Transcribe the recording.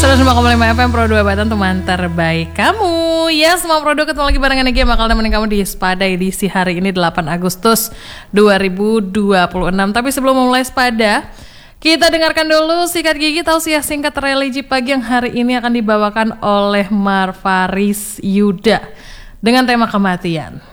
105,5 FM Pro 2 Batan, teman terbaik kamu. Ya, semua produk ketemu lagi barengan Egy bakal nemenin kamu di Spada edisi hari ini 8 Agustus 2026. Tapi sebelum memulai Spada, kita dengarkan dulu sikat gigi tausiah singkat religi pagi yang hari ini akan dibawakan oleh Marfaris Yuda dengan tema kematian.